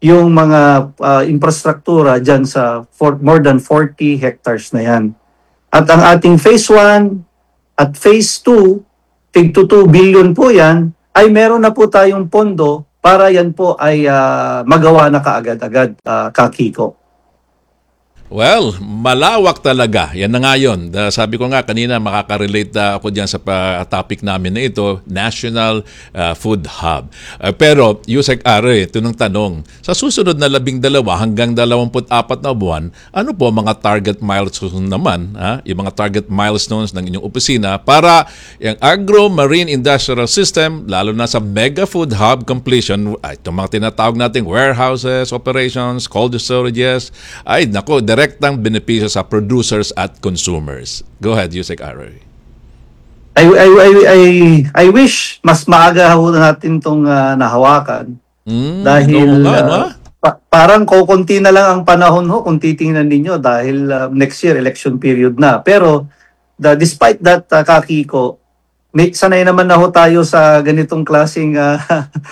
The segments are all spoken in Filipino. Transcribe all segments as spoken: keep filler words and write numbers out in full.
yung mga uh, infrastruktura dyan sa for, more than forty hectares na yan. At ang ating phase one at phase two, tig to two billion po yan, ay meron na po tayong pondo para yan po ay uh, magawa na kaagad-agad, uh, Kakiko. Well, malawak talaga. Yan na nga yun. Uh, sabi ko nga kanina, makaka-relate uh, ako dyan sa uh, topic namin na ito, National uh, Food Hub. Uh, pero, Yusek Are, ito ng tanong, sa susunod na labing dalawa hanggang dalawamput apat na buwan, ano po mga target milestones naman, ha? Yung mga target milestones ng inyong opisina para yung agro-marine industrial system, lalo na sa mega food hub completion, ay, itong mga tinatawag nating warehouses, operations, cold storages, ay, nako, direktang benepisyo sa producers at consumers. Go ahead, Yusek Are. I, I, I, I, I wish mas maaga ho natin itong uh, nahawakan. Mm, dahil nga, uh, no? pa- parang kukunti na lang ang panahon ho kung titingnan ninyo dahil uh, next year election period na. Pero the, despite that, uh, Kakiko, may, sanay naman na ho tayo sa ganitong klaseng uh,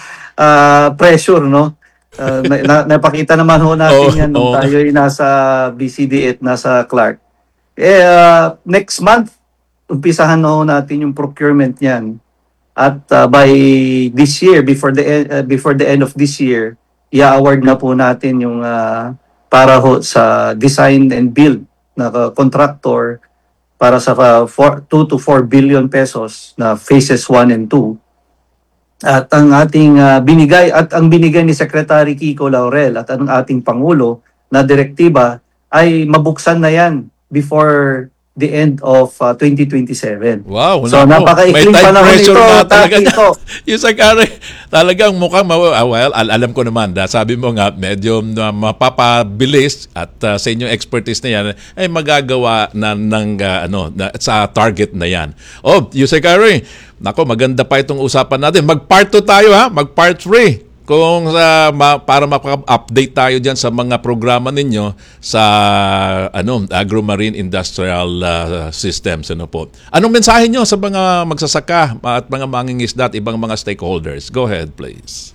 uh, pressure, no? Uh, na, na, napakita naman ho natin Oh, yan nung oh. tayo ay nasa B C D at nasa Clark. Eh, uh, next month, umpisahan na ho natin yung procurement niyan. At uh, by this year, before the uh, before the end of this year, i-award na po natin yung uh, para ho sa design and build na uh, contractor para sa uh, two to four billion pesos na phases one and two. At ang ating uh, binigay at ang binigay ni Secretary Kiko Laurel at ang ating Pangulo na direktiba ay mabuksan na yan before the end of uh, twenty twenty-seven. Wow, so nako, napaka-ikling may time panahon pressure ito, na talaga. Kiko. Yusek Are, talagang mukhang, ma- ah, well, al- alam ko naman, da, sabi mo nga, medyo uh, mapapabilis at uh, sa inyong expertise na yan, ay magagawa na, ng, uh, ano, na, sa target na yan. Oh, Yusek Are, nako, maganda pa itong usapan natin. Mag-part two tayo, ha? Mag-part three. Kung uh, ma, para maka-update tayo diyan sa mga programa ninyo sa ano agro-marine industrial uh, systems, ano po. Anong mensahe niyo sa mga magsasaka at mga mangingisda at ibang mga stakeholders? Go ahead, please.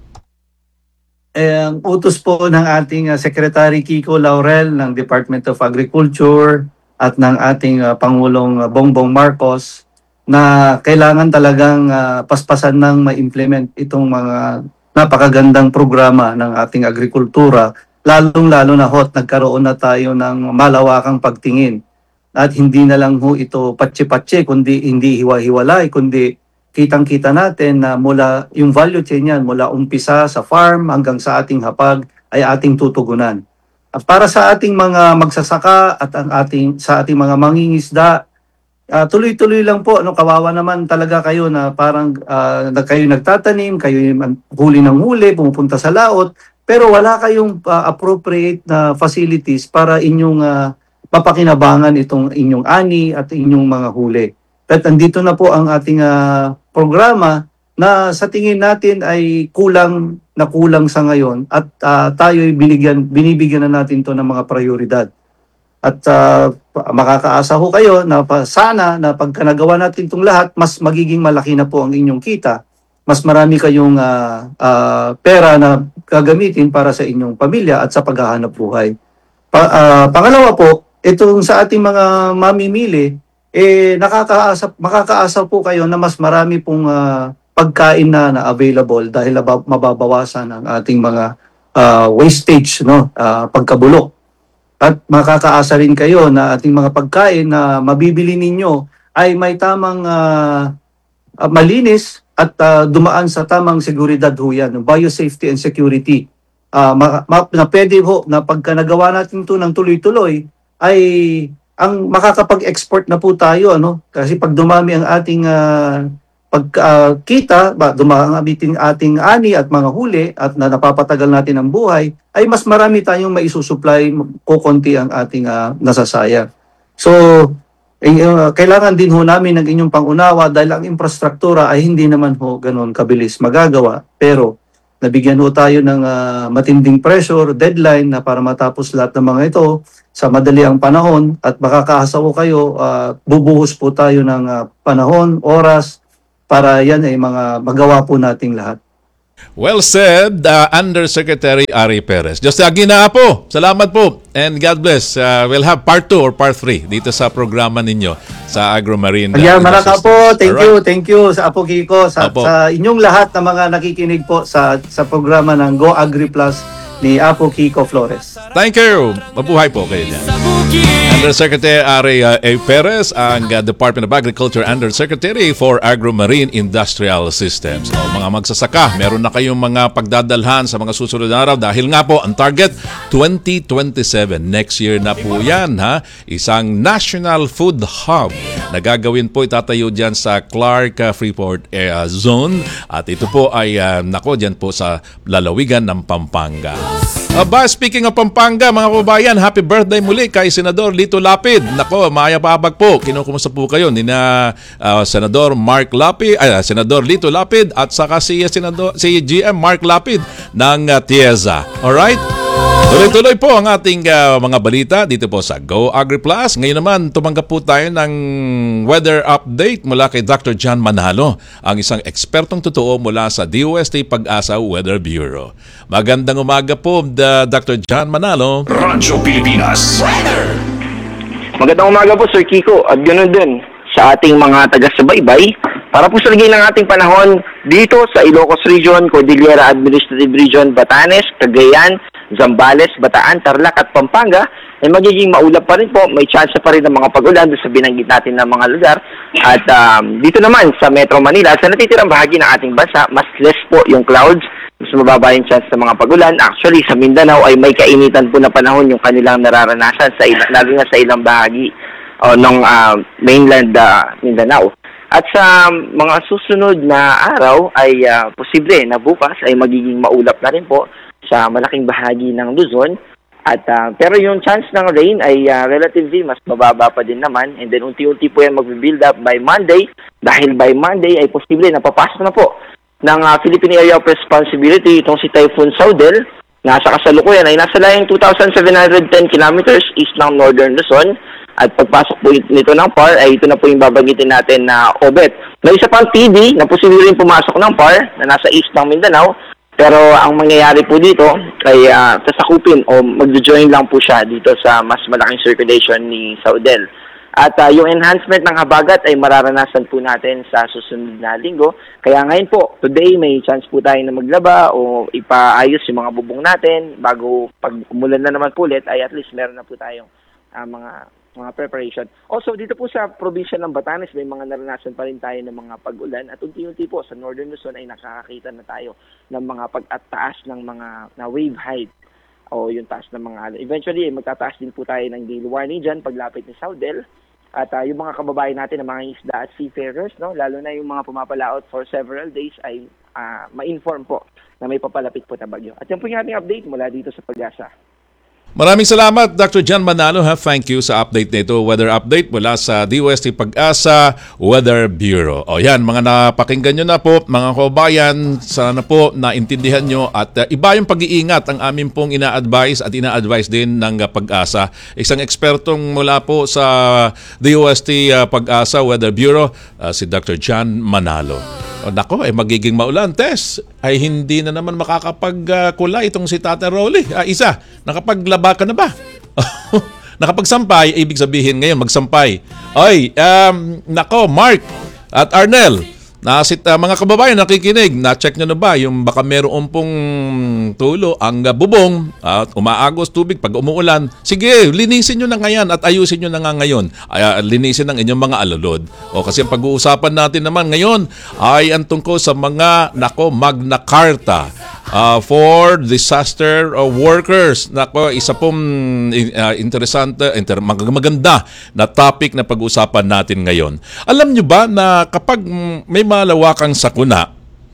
Eh, ang utos po ng ating uh, Secretary Kiko Laurel ng Department of Agriculture at ng ating uh, Pangulong uh, Bongbong Marcos na kailangan talagang uh, paspasan ng ma-implement itong mga napakagandang programa ng ating agrikultura, lalong-lalo na hot nagkaroon na tayo ng malawakang pagtingin. At hindi na lang ho ito patsi-patsi, kundi hindi hiwa-hiwalay, kundi kitang-kita natin na mula yung value chain yan, mula umpisa sa farm hanggang sa ating hapag ay ating tutugunan. At para sa ating mga magsasaka at ang ating sa ating mga mangingisda, Uh, tuloy-tuloy lang po, ano, kawawa naman talaga kayo na parang uh, na kayo nagtatanim, kayo huli ng huli, pumupunta sa laot, pero wala kayong uh, appropriate na facilities para inyong uh, mapakinabangan itong inyong ani at inyong mga huli. At andito na po ang ating uh, programa na sa tingin natin ay kulang na kulang sa ngayon at uh, tayo ay binigyan, binibigyan na natin to ng mga prioridad. At uh, makakaasa ho kayo na pa, sana na pagka nagawa natin itong lahat, mas magiging malaki na po ang inyong kita. Mas marami kayong uh, uh, pera na gagamitin para sa inyong pamilya at sa paghahanap buhay. Pa, uh, pangalawa po, itong sa ating mga mamimili, eh, nakakaasa, makakaasa po kayo na mas marami pong uh, pagkain na, na available dahil mababawasan ang ating mga uh, wastage, no? uh, pagkabulok. At makakaasa rin kayo na ating mga pagkain na mabibili ninyo ay may tamang uh, uh, malinis at uh, dumaan sa tamang seguridad ho yan, biosafety and security. Uh, ma- ma- na pwede ho na pagka nagawa natin ito ng tuloy-tuloy ay ang makakapag-export na po tayo, ano? Kasi pag dumami ang ating uh, pagkita, uh, dumami ang ating ani at mga huli at na napapatagal natin ang buhay, ay mas marami tayong maisusupply, kukunti ang ating uh, nasasayang. So, eh, uh, kailangan din ho namin ng inyong pangunawa dahil ang infrastruktura ay hindi naman ho ganun kabilis magagawa. Pero, nabigyan ho tayo ng uh, matinding pressure, deadline na para matapos lahat ng mga ito sa madali ang panahon at makakaasa ho kayo, uh, bubuhos po tayo ng uh, panahon, oras, para yan ay mga magawa po nating lahat. Well said, uh, Undersecretary Ari Perez. Diyos lagi na po. Salamat po. And God bless. Uh, we'll have part two or part three dito sa programa ninyo sa AgroMarine. Uh, Ayan, malaka po. Thank Alright. you, thank you sa Apo Kiko, sa, Apo. sa inyong lahat na mga nakikinig po sa sa programa ng Go Agri Plus ni Apo Kiko Flores. Thank you. Mabuhay po kayo dyan. Undersecretary Ari uh, A. Perez, ang uh, Department of Agriculture Undersecretary for Agromarine Industrial Systems. O, mga magsasaka, meron na kayong mga pagdadalhan sa mga susunod na araw dahil nga po ang target twenty twenty-seven. Next year na po yan. Ha? Isang National Food Hub na gagawin po itatayo dyan sa Clark uh, Freeport uh, Zone. At ito po ay uh, nako dyan po sa lalawigan ng Pampanga. Aba, speaking of Pampanga, mga kababayan, happy birthday muli kay Senador Lito Lapid. Nako, mayababag po. Kinukumusta po kayo ni na uh, Senador Mark Lapid, ay, Senador Lito Lapid at saka si uh, Senador si G M Mark Lapid ng uh, Tieza. Alright? Tuloy-tuloy po ang ating uh, mga balita dito po sa Go Agri Plus. Ngayon naman, tumanggap po tayo ng weather update mula kay Doctor John Manalo, ang isang ekspertong totoo mula sa D O S T Pag-asa Weather Bureau. Magandang umaga po, the Doctor John Manalo. Radyo Pilipinas. Magandang umaga po, Sir Kiko, at ganoon din sa ating mga taga-subaybay para po sa lagay ng ating panahon dito sa Ilocos Region, Cordillera Administrative Region, Batanes, Cagayan, Zambales, Bataan, Tarlac at Pampanga ay magiging maulap pa rin po. May chance pa rin ng mga pag-ulan doon sa binanggit natin ng mga lugar. At um, dito naman sa Metro Manila, sa natitirang bahagi ng ating bansa, mas less po yung clouds. Mas mababa yung chance ng mga pag-ulan. Actually, sa Mindanao ay may kainitan po na panahon yung kanilang nararanasan, sa ilang, lalo na sa ilang bahagi o ng uh, mainland uh, Mindanao. At sa mga susunod na araw ay uh, posible na bukas ay magiging maulap na rin po sa malaking bahagi ng Luzon. At uh, pero yung chance ng rain ay uh, relatively mas mababa pa din naman, and then unti-unti po yan mag-build up by Monday, dahil by Monday ay posible na papasok na po ng uh, Philippine Area of Responsibility itong si Typhoon Saudel. Nasa kasalukuyan ay nasa layang two thousand seven hundred ten kilometers east ng Northern Luzon, at pagpasok po nito ng P A R ay ito na po yung babanggitin natin na Obet. May isa pang T D na posible rin pumasok ng P A R na nasa east ng Mindanao. Pero ang mangyayari po dito ay uh, sasakupin o mag-join lang po siya dito sa mas malaking circulation ni Saudel. At uh, yung enhancement ng habagat ay mararanasan po natin sa susunod na linggo. Kaya ngayon po, today may chance po tayo na maglaba o ipaayos yung mga bubong natin bago pag umulan na naman po ulit ay at least meron na po tayong uh, mga mga preparation. Also, dito po sa probinsya ng Batanes, may mga naranasan pa rin tayo ng mga pag-ulan at unti-unti po sa Northern Luzon ay nakakakita na tayo ng mga pag-ataas ng mga na wave height o yung taas ng mga alon. Eventually, ay magtataas din po tayo ng gale warning dyan paglapit ni Saudel. At uh, yung mga kababayan natin, ng mga isda at seafarers, no, lalo na yung mga pumapalaot for several days ay uh, ma-inform po na may papalapit po na bagyo. At yan po yung ating update mula dito sa Pag-asa. Maraming salamat, Doctor John Manalo. Ha? Thank you sa update nito. Weather update mula sa D O S T Pag-asa Weather Bureau. O yan, mga napakinggan nyo na po, mga kababayan, sana po naintindihan nyo at uh, iba yung pag-iingat ang amin pong ina-advise at ina-advise din ng uh, Pag-asa. Isang ekspertong mula po sa D O S T uh, Pag-asa Weather Bureau, uh, si Doctor John Manalo. O nako, ay magiging maulan. Tess, ay hindi na naman makakapagkulay itong si Tata Rolly. Ah, isa, nakapaglaba ka na ba? Nakapagsampay, ibig sabihin ngayon magsampay. Oy, um, nako, Mark at Arnel, nasit uh, mga kababayan nakikinig, na-check nyo na ba yung baka meron pong tulo ang uh, bubong at uh, umaagos tubig pag umuulan? Sige, linisin nyo na ngayon at ayusin nyo na nga ngayon. Ay, uh, linisin ang inyong mga alulod. O kasi ang pag-uusapan natin naman ngayon ay ang tungkol sa mga nako Magna Carta uh, for disaster uh, workers. Nako, isa pong uh, interesante, inter- maganda na topic na pag-uusapan natin ngayon. Alam nyo ba na kapag may malawakang sakuna,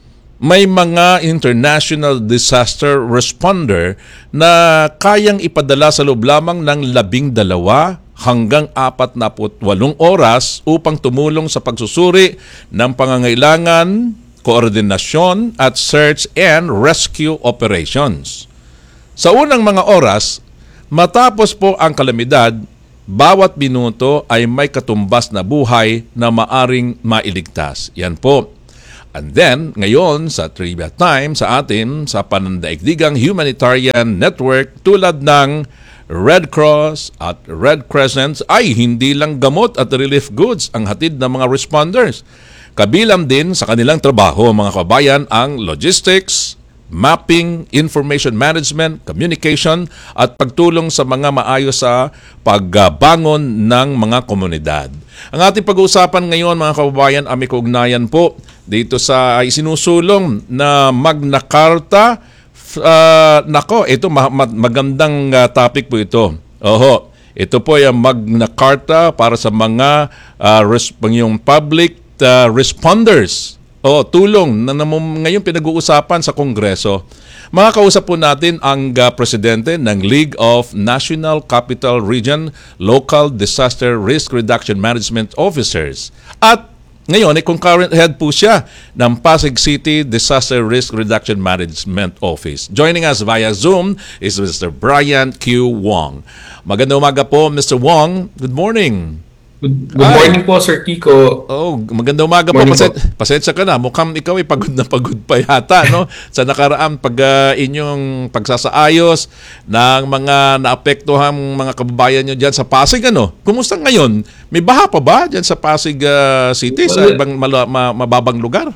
may mga international disaster responder na kayang ipadala sa loob lamang ng labing dalawa hanggang apat na walong oras upang tumulong sa pagsusuri ng pangangailangan, koordinasyon at search and rescue operations. Sa unang mga oras, matapos po ang kalamidad, bawat minuto ay may katumbas na buhay na maaring mailigtas. Yan po. And then, ngayon sa Trivia Time sa atin, sa panandaigdigang humanitarian network tulad ng Red Cross at Red Crescent ay hindi lang gamot at relief goods ang hatid ng mga responders. Kabilang din sa kanilang trabaho, mga kabayan, ang logistics, mapping, information management, communication at pagtulong sa mga maayos sa pagbangon ng mga komunidad. Ang ating pag-uusapan ngayon, mga kababayan, ay may kaugnayan po dito sa isinusulong na Magna Carta. Uh, nako, ito ma- ma- magandang uh, topic po ito. Oho, ito po ay Magna Carta para sa mga uh, res- yung public uh, responders. O, tulong na naman ngayon pinag-uusapan sa Kongreso. Makakausap po natin ang uh, presidente ng League of National Capital Region Local Disaster Risk Reduction Management Officers. At ngayon ay concurrent head po siya ng Pasig City Disaster Risk Reduction Management Office. Joining us via Zoom is Mister Brian Q. Wong. Magandang umaga po, Mister Wong. Good morning. Good, good morning po, Sir Kiko. Oh, magandang umaga po. Morning Pasen- po. pasensya ka na. Mukhang ikaw ay pagod na pagod pa yata, no? Sa nakaraan pag uh, inyong pagsasaayos ng mga naapektuhang mga kababayan nyo dyan sa Pasig, ano? Kumusta ngayon? May baha pa ba dyan sa Pasig uh, City, sa Well, ibang mala- ma- mababang lugar?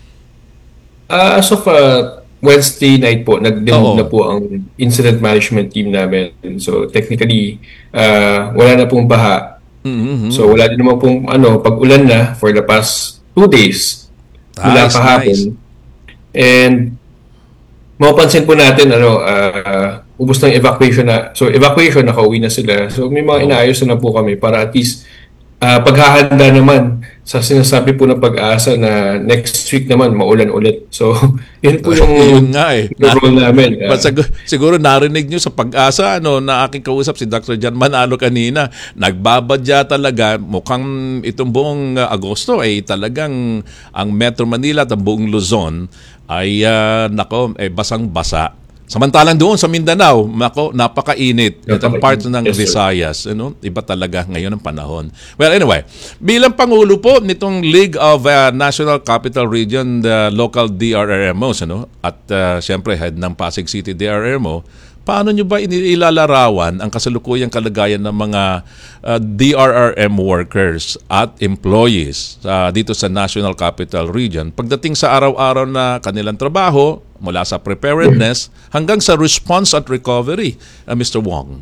Uh, as of uh, Wednesday night po, Oo. nag-demove na po ang incident management team namin. So technically, uh, wala na pong baha. Mm-hmm. So wala din naman pong ano, pag-ulan na for the past two days mula Nice, kahapon. nice. And mapapansin po natin, ano, uh, ubos ng evacuation na. So evacuation, nakauwi na sila. So may mga Oo. inaayos na po kami para at least uh, paghahanda naman sa sinasabi po ng pag-asa na next week naman maulan ulit. So yun po yung Yun nga eh. role namin. Uh, But sig- siguro narinig nyo sa pag-asa, ano, na aking kausap si Doctor Jan Manalo kanina, nagbabadya talaga, mukhang itong buong uh, Agosto ay talagang ang Metro Manila at ang buong Luzon ay, uh, nako, eh, basang-basa. Samantalang doon sa Mindanao, nako, napakainit. Itong Napakainit. parts ng Yes, sir. Visayas, ano, iba talaga ngayon ang panahon. Well, anyway, bilang Pangulo po nitong League of uh, National Capital Region, the local D R R M Os, ano, at uh, siyempre head ng Pasig City D R R M O, paano nyo ba inilalarawan ang kasalukuyang kalagayan ng mga uh, D R R M workers at employees uh, dito sa National Capital Region pagdating sa araw-araw na kanilang trabaho, mula sa preparedness hanggang sa response at recovery, uh, Mister Wong?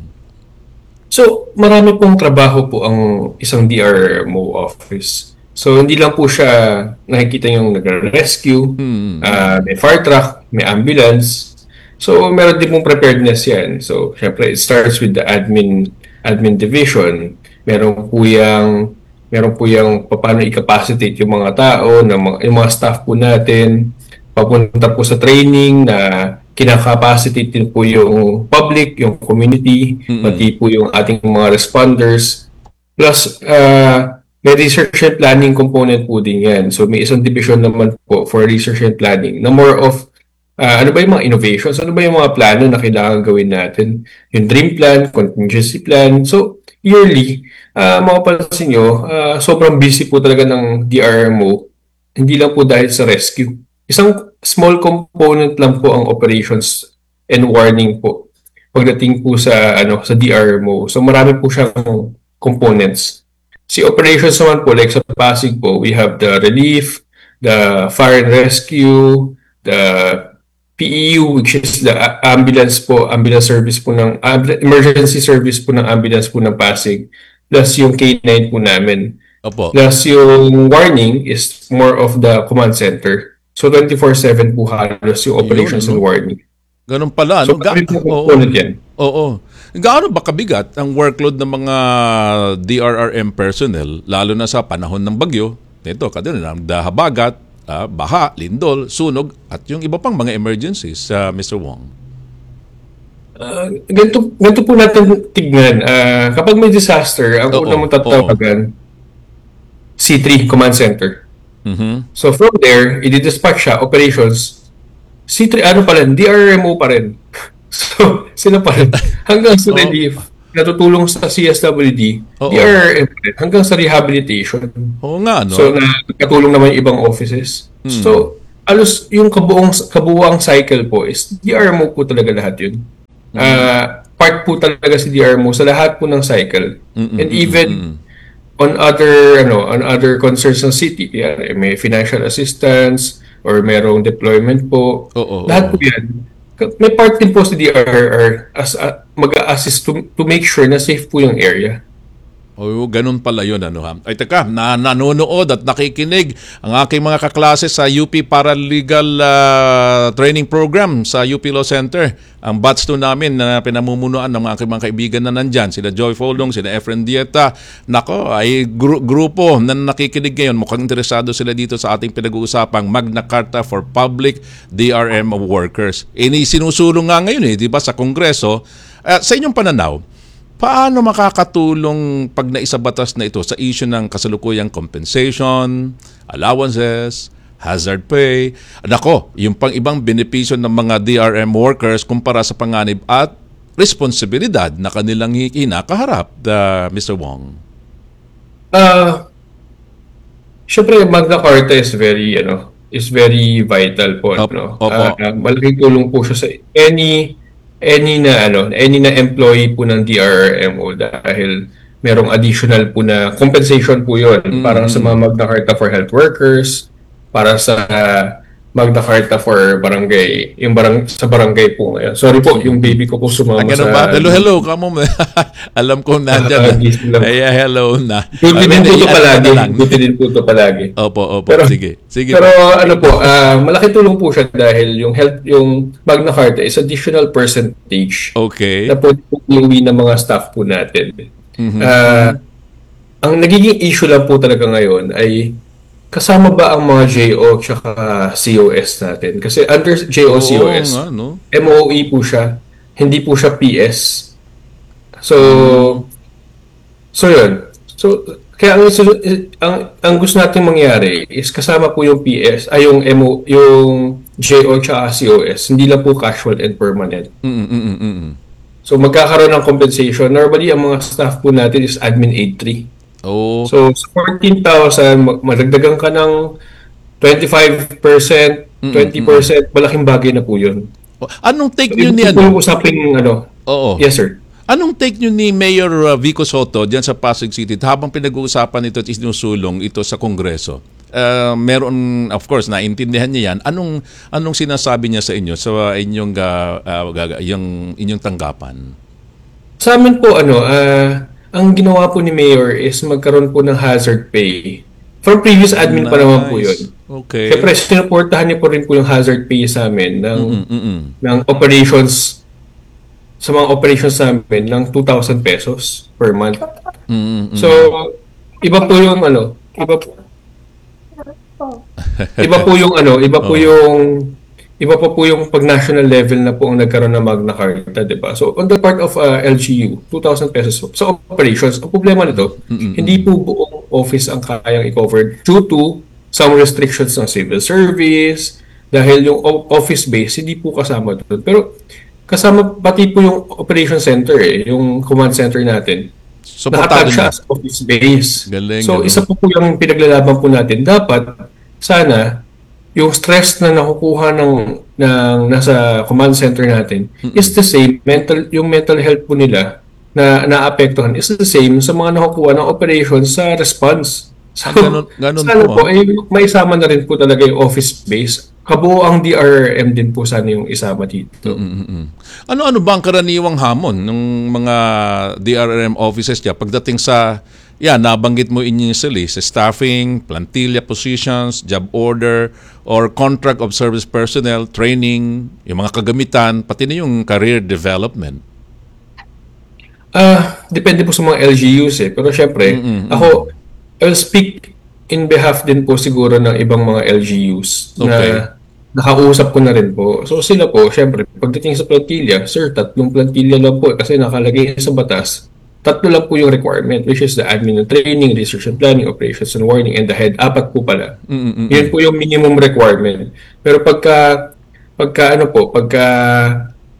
So, marami pong trabaho po ang isang D R M O office. So, hindi lang po siya nakikita yung nag-rescue, ah, may fire truck, may ambulance. So, meron din pong preparedness yan. So, syempre, it starts with the admin admin division. Meron po yung, meron po yung paano i-capacitate yung mga tao, ng mga, yung mga staff po natin, papunta po sa training na kinakapacitate din po yung public, yung community, pati po yung ating mga responders. Plus, uh, may research and planning component po din yan. So may isang division naman po for research and planning na more of uh, ano ba yung mga innovations, ano ba yung mga plano na kailangan gawin natin. Yung dream plan, contingency plan. So yearly, uh, mapapansin nyo, uh, sobrang busy po talaga ng D R M O. Hindi lang po dahil sa rescue. Isang small component lang po ang operations and warning po pagdating po sa ano sa D R M O. So marami po siyang components. Si operations naman po, like sa Pasig po, we have the relief, the fire and rescue, the P E U, which is the a- ambulance po, ambulance service po ng amb- emergency service po ng ambulance po ng Pasig, plus yung K nine po namin. Opo. Plus yung warning is more of the command center. So twenty-four seven po halos yung operations Yun, and no? warning. Ganun pala. So no? Ga- kami po oo. component yan. Oo. Gaano ba kabigat ang workload ng mga D R R M personnel, lalo na sa panahon ng bagyo? Ito, kadina ng dahabagat, ah, baha, lindol, sunog, at yung iba pang mga emergencies, uh, Mister Wong. Uh, ganito, ganito po natin tignan. Uh, kapag may disaster, ang Oo, unang mong tatawagan, C three, Command Center. Mhm. So from there, i-dispatch siya, operations, C three, ano pa rin, D R M O pa rin. So, sila pa rin. Hanggang sa Oo. relief. natutulong sa C S W D, Oo. D R R M hanggang sa rehabilitation. Oo nga, no? So, nakatulong naman yung ibang offices. Hmm. So, alos yung kabuong, kabuuang cycle po is D R M O po talaga lahat yun. Hmm. Uh, part po talaga si D R M O sa lahat po ng cycle. Mm-mm, And even mm-mm. on other ano on other concerns ng city, kaya may financial assistance or merong deployment po. Oo, lahat oo. po yan. May part din po si D R R as a, mag-a-assist to, to make sure na safe po yung area. O, ganun pala yun, ano ha? Ay, teka, na, nanonood at nakikinig ang aking mga kaklase sa U P Paralegal uh, Training Program sa U P Law Center. Ang batch two namin na pinamumunuan ng mga aking mga kaibigan na nandyan, sila Joy Foldong, sila Efren Dieta. Nako, ay gru- grupo na nakikinig ngayon. Mukhang interesado sila dito sa ating pinag-uusapang Magna Carta for Public D R M Workers. Ini sinusulong nga ngayon eh, di ba, sa Kongreso. Uh, sa inyong pananaw, paano makakatulong pag naisabatas na ito sa issue ng kasalukuyang compensation, allowances, hazard pay, nako, yung pang ibang benepisyo ng mga D R M workers kumpara sa panganib at responsibilidad na kanilang hinakaharap, uh, Mister Wong? Uh, Siyempre, Magna Carta is very, ano, is very vital po. Opo, no? opo. Uh, malaking tulong po siya sa any any na ano, any na employee po ng D R R M O dahil merong additional po na compensation po 'yon para sa mga Magna Carta for health workers, para sa Magna Carta for barangay, yung barang sa barangay po ngayon. Sorry po, yung baby ko po sumama Ah, ganun sa ba? Hello, hello, come on. Alam ko nandyan. Ah, gising lang. Ay, hello na. Duty din po ito Ano palagi. na lang. Duty din po ito palagi. Opo, opo, Pero- sige. Sige Pero po. ano po, ah, malaki tulong po siya dahil yung health, yung Magna Carta is additional percentage Okay. na pwede po iuwi ng mga staff po natin. Mhm. Ah, ang nagiging issue lang po talaga ngayon ay kasama ba ang mga J O tsaka C O S natin? Kasi under J O C O S, Oo nga, no? M O E po siya, hindi po siya P S. So, so yun. So, kaya ang, ang, ang gusto natin mangyari is kasama po yung P S, ay yung M O, yung J O tsaka C O S, hindi lang po casual and permanent. Mm, mm, mm, mm. So, magkakaroon ng compensation. Normally, ang mga staff po natin is Admin Aid three. Oh. So, sa fourteen thousand, mag- madagdagan ka ng twenty-five percent, twenty percent, malaking bagay na po yun. Anong take So, nyo ni ito po ano? yung usaping, ano, Oo. yes sir. Anong take nyo ni Mayor uh, Vico Soto diyan sa Pasig City habang pinag-uusapan ito at isinusulong ito sa Kongreso? Uh, meron, of course, naintindihan niya yan. Anong anong sinasabi niya sa inyo sa inyong uh, uh, gaga- yung inyong tanggapan? Sa amin po, ano, ah, ang ginawa po ni Mayor is magkaroon po ng hazard pay. From previous admin pa naman po yun. Okay. Siyempre, sinuportahan niyo po rin po yung hazard pay sa amin ng, Mm-mm. ng operations, sa mga operations namin ng two thousand pesos per month. Mm-mm. So, iba po yung ano, iba po, iba po yung ano, iba po Oh. yung iba pa po yung pag national level na po ang nagkaroon ng Magna Carta, di ba? So, on the part of uh, L G U, two thousand pesos po. Sa operations, ang problema nito, hindi po buong office ang kayang i-cover due to some restrictions ng civil service, dahil yung o- office base, hindi po kasama doon. Pero, kasama pati po yung operation center eh, yung command center natin. Suportado Nakatag siya niya. as office base. Galing, so, galing. isa po po yung pinaglalaban po natin. Dapat, sana, yung stress na nakukuha ng, ng nasa command center natin is the same. Mental, yung mental health po nila na naapektuhan is the same sa mga nakukuha ng operations sa response. So, Ah, ganun- ganun sana po, po, ay maisama na rin po talaga yung office base. Kabuo ang D R R M din po sana yung isama dito. Mm-mm. Ano-ano ba ang karaniwang hamon ng mga D R R M offices niya pagdating sa, yan, nabanggit mo initially, sa staffing, plantilla positions, job order, or contract of service personnel, training, yung mga kagamitan, pati na yung career development? Ah, depende po sa mga L G Us eh. Pero syempre, ako, I'll speak in behalf din po siguro ng ibang mga L G Us Okay. na nakausap ko na rin po. So sila po, syempre, pagdating sa plantilla, sir, tatlong plantilla lang po kasi nakalagay sa batas. Tatlo lang po yung requirement, which is the admin and training, research and planning, operations and warning, and the head. Apat po pala. Mm-mm. Yun po yung minimum requirement. Pero pagka, pagka ano po, pagka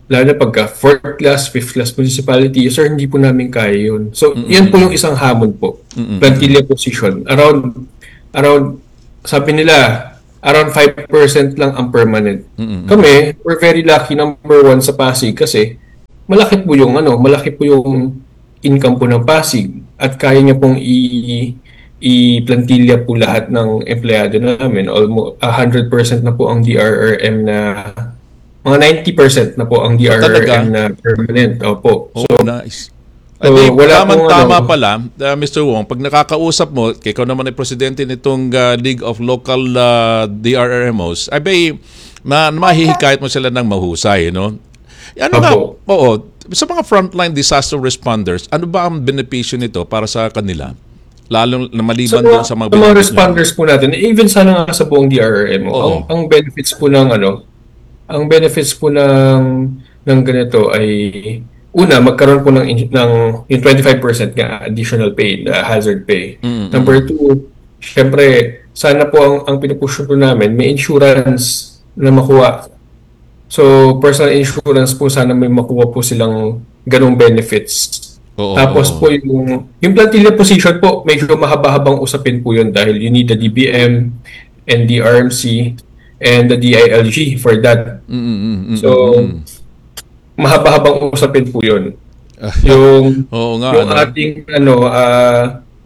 lalo na pagka fourth class, fifth class municipality, sir, hindi po namin kaya yun. So, mm-hmm. yan po yung isang hamon po. Mm-hmm. Plantilla position. Around, around, sabi nila, around five percent lang ang permanent. Mm-hmm. Kami, we're very lucky, number one sa Pasig kasi malaki po yung, ano, malaki po yung income po ng Pasig at kaya niya pong i- i-plantilla po lahat ng empleyado namin. Almost one hundred percent na po ang D R R M na mga ninety percent na po ang D R R M na permanent. Opo. Oh, so, nice. So, Ay, wala tamang pong tama ano, pala, uh, Mister Wong, pag nakakausap mo, ikaw naman ay presidente nitong uh, League of Local uh, D R R M Os, ay bay, ma mahihikayat mo sila ng mahusay, no? Ano nga, oo, sa mga frontline disaster responders, ano ba ang benepisyo nito para sa kanila? Lalo na maliban so, doon sa mga, sa mga responders po natin, even sana nga sa buong D R R M, Oo. ang, ang benefits po ng ano, ang benefits po ng ng ganito ay una, magkaroon po ng, ng yung twenty-five percent nga additional pay, the hazard pay. Mm-hmm. Number two, syempre, sana po ang, ang pinupush po namin, may insurance na makuha. So, personal insurance po, sana may makuha po silang ganong benefits. Oo, Tapos oo. po yung, yung plantilla position po, medyo mahaba-habang usapin po yun dahil you need the D B M and the R M C and the D I L G for that. Mm-mm-mm-mm-mm. So, mahaba-habang usapin po yun. Yung, Oo nga, yung ano? ating, ano, ah,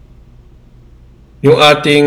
yung ating,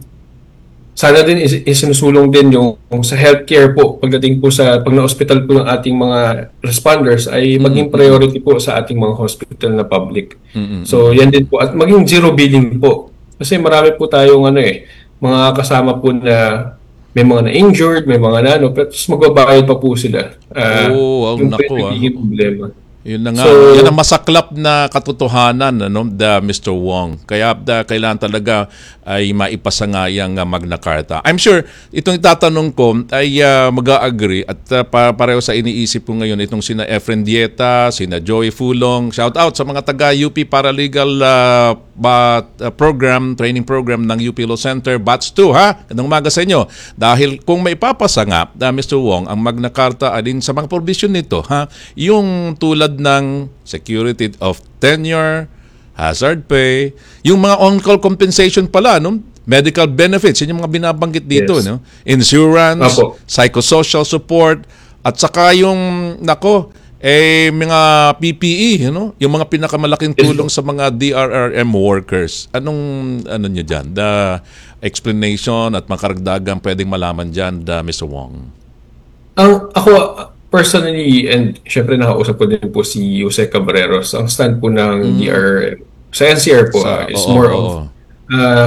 sana din is, isinusulong din yung, yung sa healthcare po, pagdating po sa, pag na-hospital po ng ating mga responders, ay maging priority po sa ating mga hospital na public. Mm-mm. So, yan din po. At maging zero billing po. Kasi marami po tayong, ano eh, mga kasama po na may mga na-injured, may mga na-ano, pero magbabayad pa po sila. Uh, Oo, oh, yung naku, ah. nagiging problema. Yun na nga. So, yan ang masaklap na katotohanan, ano, the Mister Wong. Kaya the, kailangan talaga ay maipasa nga yung uh, Magna Carta. I'm sure itong itatanong ko ay uh, mag-agree at uh, pa- pareho sa iniisip ko ngayon itong sina Efren Dieta, sina Joey Fulong. Shout out sa mga taga-U P Paralegal uh, bat, uh, program, training program ng U P Law Center, Batch two, ha? Gandang umaga sa inyo. Dahil kung may papasa nga, uh, Mister Wong, ang Magna Carta alin sa mga provision nito, ha? Yung tulad ng security of tenure, hazard pay, yung mga on-call compensation pala, no? Medical benefits, yun yung mga binabanggit dito, Yes. no? Insurance, Apo. psychosocial support, at saka yung, nako, eh, mga P P E, you know? Yung mga pinakamalaking tulong sa mga D R R M workers. Anong, ano nyo dyan? The explanation at makaragdagang pwedeng malaman dyan, the Mister Wong. Ang ako personally, and syempre nakausap ko din po si Jose Cabreros, ang stand po ng D R R M sa N C R po Sa- ah, is oo, more oo. of uh,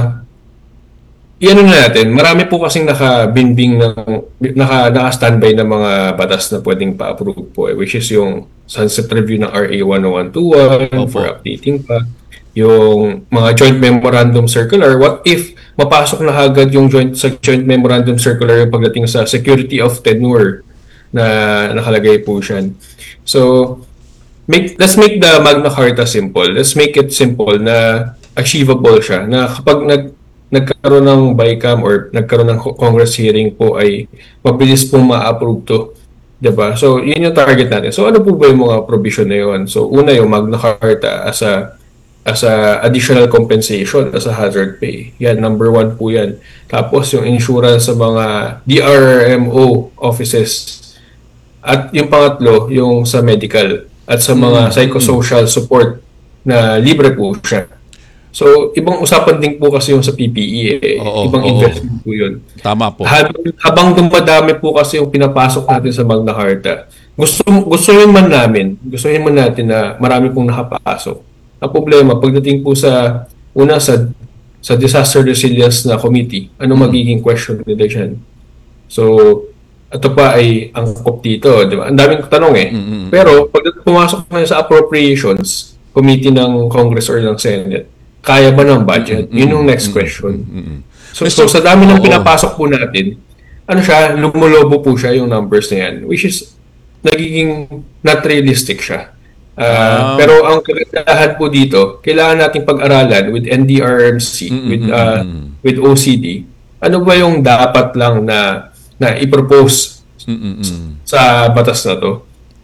yan na natin, marami po kasing nakabinbing ng naka, naka-standby na mga batas na pwedeng pa-approve po eh, which is yung sunset review ng R A one oh one two one Opo. for updating pa, yung mga joint memorandum circular. What if mapasok na agad yung joint sa joint memorandum circular yung pagdating sa security of tenure na nakalagay po siya. So, make, let's make the Magna Carta simple. Let's make it simple na achievable siya. Na kapag nag, nagkaroon ng B I C A M or nagkaroon ng Congress hearing po ay mabilis pong ma-approve to. Diba? So, yun yung target natin. So, ano po ba yung mga provision na yun? So, una yung Magna Carta as a as a additional compensation, as a hazard pay. Yan, number one po yan. Tapos, yung insurance sa mga D R R M O offices. At yung pangatlo, yung sa medical at sa mga psychosocial support na libre po siya. So, ibang usapan din po kasi yung sa P P E. Eh. Oo, ibang oo. investment po yun. Tama po. Habang, habang dumadami po kasi yung pinapasok natin sa Magna Carta, gusto, gusto yun man namin, gusto yun man natin na marami pong nakapasok. Ang problema, pagdating po sa, una sa, sa Disaster Resilience na Committee, ano magiging question nila dyan? So, ito pa ay angkop dito, di ba? Ang daming tanong eh. Mm-mm. Pero pag pumasok na sa appropriations committee ng Congress or ng Senate, kaya ba ng budget? Yun yung next question. Mm-mm. So, Mister so sa dami ng Oo. pinapasok po natin, ano siya, lumulobo po siya yung numbers na yan, which is nagiging not realistic siya. Uh, Ah. Pero ang kagandahan po dito, kailangan nating pag-aralan with N D R M C, Mm-mm. with uh, with O C D, ano ba yung dapat lang na na i-propose Mm-mm. sa batas na to.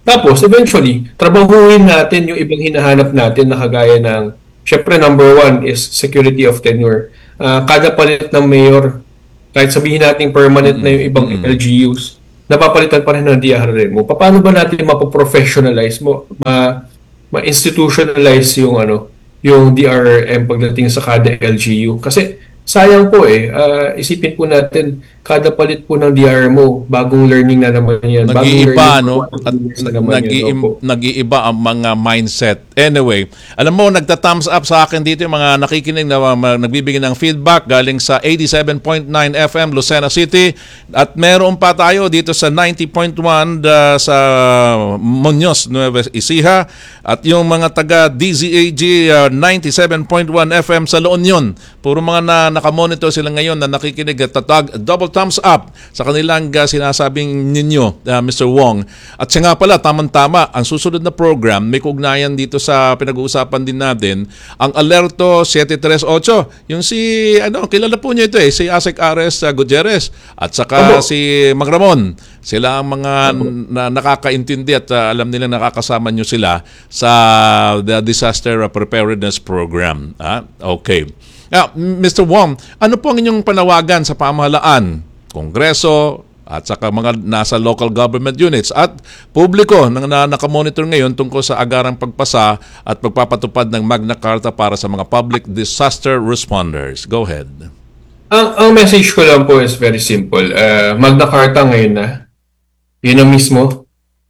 Tapos, eventually, trabahuin natin yung ibang hinahanap natin na kagaya ng, syempre, number one is security of tenure. Ah, kada palit ng mayor, kahit sabihin natin permanent na yung ibang L G Us, napapalitan pa rin ng D R M O. Paano ba natin mapoprofessionalize mo, ma, ma-institutionalize yung ano, yung D R M pagdating sa kada L G U? Kasi sayang po eh, ah, isipin po natin, kada palit po ng D R M O, bagong learning na naman yan. Bagong Nag-iiba, learning no? po, At na naman yan, nag-iim- opo. nag-iiba ang mga mindset. Anyway, alam mo, nagta-thumbs up sa akin dito yung mga nakikinig na uh, nagbibigay ng feedback galing sa eighty-seven point nine F M Lucena City at meron pa tayo dito sa ninety point one uh, sa Muñoz, Nueva Ecija at yung mga taga D Z A G uh, ninety-seven point one F M sa La Union. Puro mga na, nakamonitor sila ngayon na nakikinig at tatag, double thumbs up sa kanilang uh, sinasabing ninyo, uh, Mister Wong. At siya nga pala, tamang-tama, ang susunod na program, may kaugnayan dito sa pinag-uusapan din natin, ang Alerto seven three eight, yung si, ano, kilala po niyo ito eh, si Asek Ares uh, Gutierrez, at saka Opo. si Mang Ramon. Sila ang mga na, nakakaintindi at uh, alam nila nakakasama nyo sila sa the Disaster Preparedness Program. Ah, okay. Ah, Mister Wong, ano po ang inyong panawagan sa pamahalaan, Kongreso, at saka mga nasa local government units at publiko na, na nakamonitor ngayon tungkol sa agarang pagpasa at pagpapatupad ng Magna Carta para sa mga public disaster responders? Go ahead. Ang, ang message ko lang po is very simple. Uh, Magna Carta ngayon na. Yun ang mismo.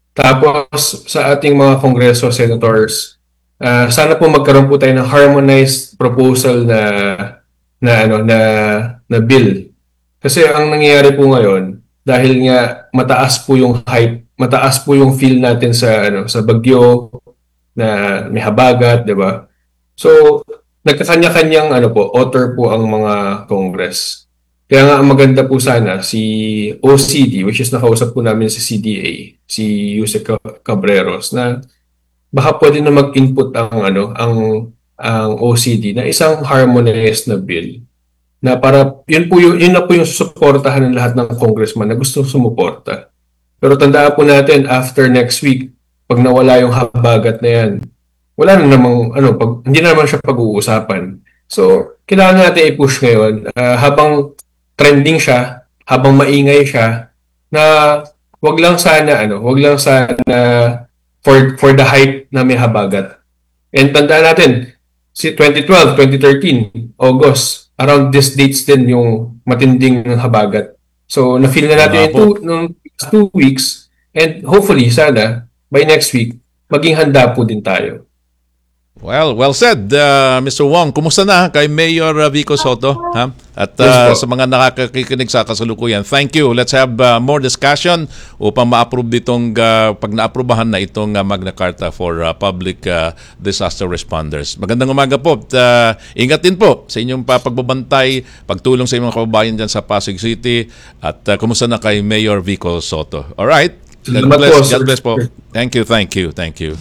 Tapos sa ating mga kongreso, senators, uh, sana po magkaroon po tayo ng harmonized proposal na na ano na na bill. Kasi ang nangyayari po ngayon, dahil nga mataas po yung hype, mataas po yung feel natin sa ano sa bagyo na may habagat, 'di ba? So, nagkakanya-kanyang ano po, author po ang mga Congress. Kaya nga ang maganda po sana si O C D, which is nakausap po namin si C D A, si Yusek Cabreros, na baka pwede na mag-input ang ano, ang ang O C D na isang harmonized na bill na para yun po yung yun na po yung susuportahan ng lahat ng congressman na gusto sumuporta. Pero tandaan po natin after next week, pag nawala yung habagat na yan, wala na namang ano, pag, hindi na naman siya pag-uusapan. So, kailangan natin i-push ngayon uh, habang trending siya, habang maingay siya, na wag lang sana ano, wag lang sana for for the hype na may habagat. And tandaan natin, si twenty twelve, twenty thirteen, August, around these dates din yung matinding habagat. So, na-feel na natin yung two, nung two weeks and hopefully, sana, by next week, maging handa po din tayo. Well, well said, uh, Mister Wong. Kumusta na kay Mayor uh, Vico Soto? Ha? At uh, Yes, po. sa mga nakakakikinig sa kasalukuyan, thank you. Let's have uh, more discussion upang ma-approve ditong, uh, pag na-aprobahan na itong uh, Magna Carta for uh, Public uh, Disaster Responders. Magandang umaga po. At, uh, ingat din po sa inyong pa- pagbabantay, pagtulong sa inyong mga kababayan dyan sa Pasig City. At uh, kumusta na kay Mayor Vico Soto? Alright? God Salamat bless, po, God sir. bless po. Thank you, thank you, thank you.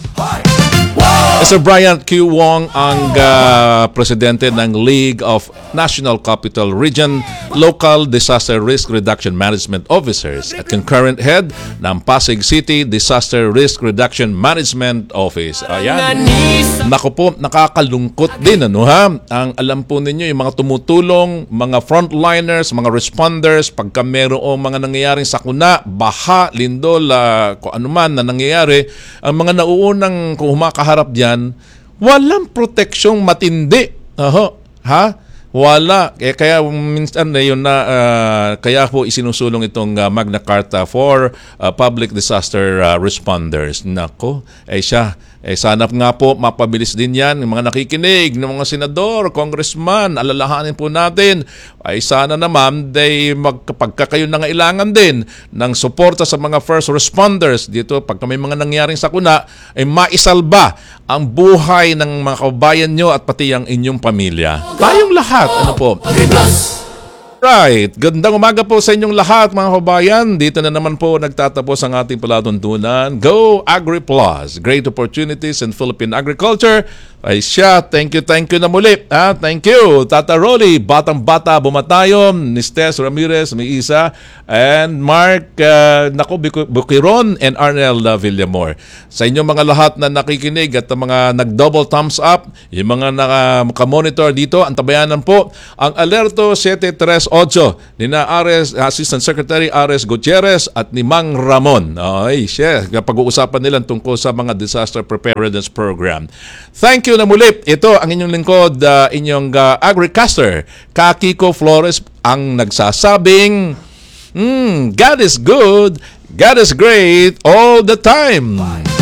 Mister Brian Q. Wong ang uh, presidente ng League of National Capital Region Local Disaster Risk Reduction Management Officers at concurrent head ng Pasig City Disaster Risk Reduction Management Office. Ayan. Naku po, nakakalungkot din, ano ha? Ang alam po ninyo, yung mga tumutulong, mga frontliners, mga responders, pagka mayroong mga nangyayaring sakuna, baha, lindol, uh, kung ano man na nangyayari, ang mga nauunang kung humakaharap dyan, walang proteksyong matindi. Aho, ha? Wala. Eh, kaya minsan na yun na, uh, kaya po isinusulong itong uh, Magna Carta for uh, Public Disaster uh, Responders. Nako, eh siya, eh sana nga po mapabilis din yan. Yung mga nakikinig ng mga senador, congressman, alalahanin po natin, ay sana naman day magkapagka kayo nangailangan din ng suporta sa mga first responders dito pagka may mga nangyaring sakuna, ay maisalba ang buhay ng mga kababayan nyo at pati ang inyong pamilya. Tayong lahat, ano po? Alright, gandang umaga po sa inyong lahat mga kabayan. Dito na naman po nagtatapos ang ating palatuntunan. Go AgriPlus, great opportunities in Philippine agriculture. Ay siya, thank you, thank you na muli. Ah, thank you, Tata Rolly, Batang-Bata Bumatayom, Nistes Ramirez, may isa, and Mark, uh, Nako Buki- Bukiron, and Arnel uh, Villamor. Sa inyong mga lahat na nakikinig at mga nag-double thumbs up, yung mga naka-monitor dito, antabayanan po ang Alerto seven three eight ni na Ares, Assistant Secretary Ares Gutierrez at ni Mang Ramon. Ay, siya, pag-uusapan nila tungkol sa mga disaster preparedness program. Thank you na muli. Ito ang inyong lingkod, uh, inyong uh, agricaster, Kakiko Flores, ang nagsasabing, mm, God is good, God is great all the time.